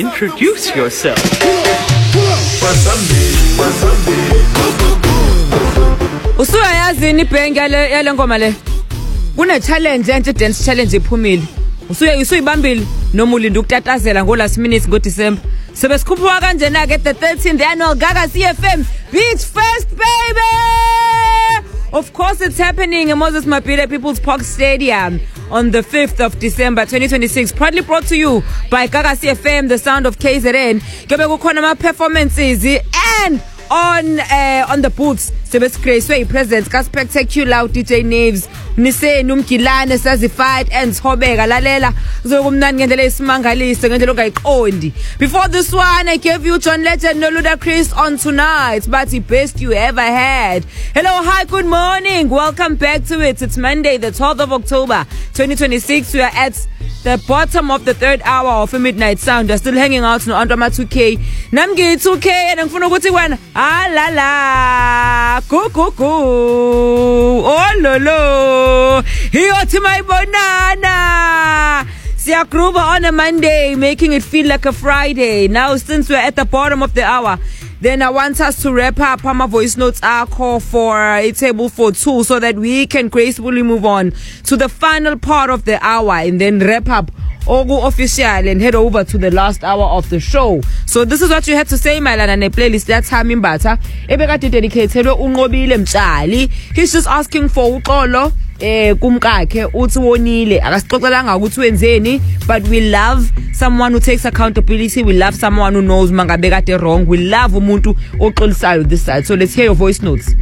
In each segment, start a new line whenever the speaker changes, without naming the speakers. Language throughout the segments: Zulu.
introduce yourself.
Usuyayazi ni bang yale ngoma le. Kune challenge entshe dance challenge ephumile. Usuyibambile noma ulinda ukutatazela ngo last minute ngo December. Sebesikhuphuka kanjena ke the 13th annual Gaga CFM Beach Fest baby. Of course it's happening in Moses Mabhida People's Park Stadium on the 5th of December 2026, proudly brought to you by Gaga CFM, the sound of KZN. Kebe kukhona ama performances and on the booths sebesicreate presence ka spectacular DJ Naves niseni umgilane sazified and Thobeka lalela zokumnani ngendlela esimangalise ngendlela ongayiqondi. Before this one I gave you John Legend no Ludacris on tonight, but the best you ever had. Hello, hi, good morning, welcome back to it. It's Monday the 12th of October 2026. We are at the bottom of the third hour of a midnight sound. We're still hanging out no under my 2K. Namgi 2K and ngifuna ukuthi wena alala kukuku oh lolo hiyothi mayibonana siya groove on a Monday, making it feel like a Friday. Now since we're at the bottom of the hour, then I want us to wrap up my voice notes call for a table for two so that we can gracefully move on to the final part of the hour and then wrap up Ogu official and head over to the last hour of the show. So this is what you had to say, Malana, ne playlist that's Hami Mbata. Ebekati dedicated Unqobile Mtshali. He's just asking for uxolo kumkakhe uthi wonile akasixoxelanga ukuthi wenzeni, but we love someone who takes accountability. We love someone who knows mangabe kade wrong. We love umuntu oxolisayo this side. So let's hear your voice notes.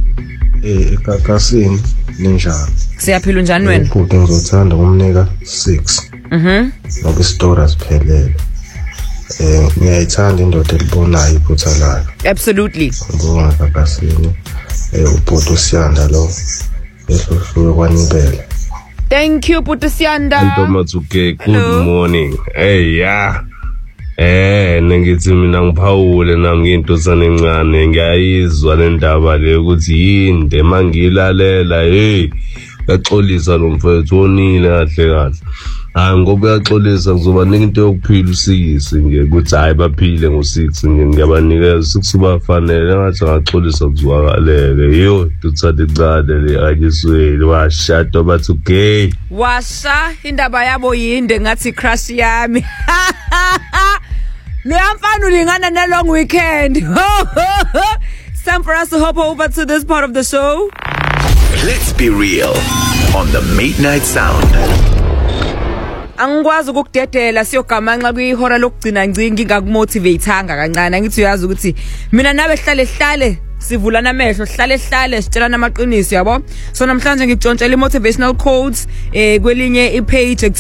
Kakasini ninjani?
Siyaphila njani wena?
Futhi ngizothanda ukumnika 6. Ngoba isitori asiphelele. Ngiyayithanda indoda elibonayo iphutha layo.
Absolutely.
Ngibonga Kakasini. Ubhuti uSiyanda lo. Ehloswe kwanibele.
Thank you, Putusianda.
Ntomatsuke, good morning. Hey, yeah. Nengithi mina ngiphawule nami into sanencane ngiyayizwa le ndaba le ukuthi yinde mangilalela yaxolisa lo mfethu onile kahle. Hayi ngoba yaxolisa kuzoba into yokuphila usikisi nje ukuthi hayi baphile ngo6 ngiyabanikeza 6 bafanele ngathi ngaxolisa kuzwakaleke. Yo tutsade icade le ajiswele washado bathi okay.
Washa indaba yabo yinde ngathi crush yami. Luyamfana ulingana ne long weekend. It's time for us to hop over to this part of the show.
Let's be real on the Midnight Sound.
Angikwazi ukukudedela siyogamanxa kwihora lokugcina ngingakumotivateanga kancane. Ngithi uyazi ukuthi mina nawe hlale sivulana amehlo hlale sitshelana amaqiniso yabo. So namhlanje ngikutshontshela motivational quotes kwelinye ipage